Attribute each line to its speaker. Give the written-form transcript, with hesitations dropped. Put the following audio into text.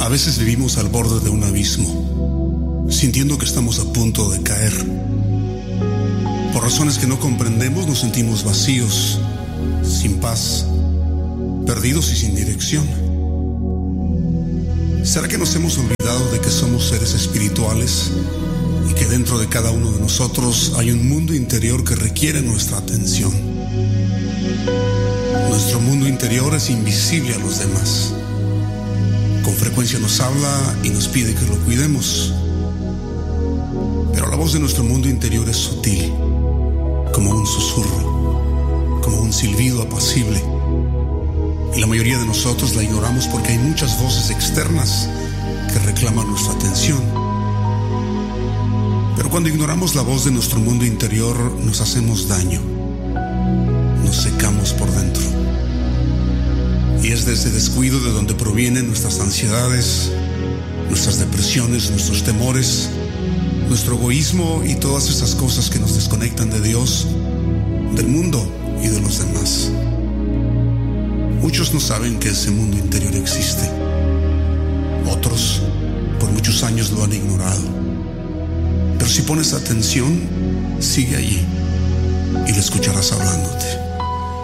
Speaker 1: A veces vivimos al borde de un abismo, sintiendo que estamos a punto de caer. Por razones que no comprendemos, nos sentimos vacíos, sin paz, perdidos y sin dirección. ¿Será que nos hemos olvidado de que somos seres espirituales y que dentro de cada uno de nosotros hay un mundo interior que requiere nuestra atención? Nuestro mundo interior es invisible a los demás. Con frecuencia nos habla y nos pide que lo cuidemos. Pero la voz de nuestro mundo interior es sutil, como un susurro, como un silbido apacible. Y la mayoría de nosotros la ignoramos porque hay muchas voces externas que reclaman nuestra atención. Pero cuando ignoramos la voz de nuestro mundo interior, nos hacemos daño. Nos secamos por dentro. Y es de ese descuido de donde provienen nuestras ansiedades, nuestras depresiones, nuestros temores, nuestro egoísmo y todas esas cosas que nos desconectan de Dios, del mundo y de los demás. Muchos no saben que ese mundo interior existe. Otros, por muchos años lo han ignorado. Pero si pones atención, sigue allí y lo escucharás hablándote.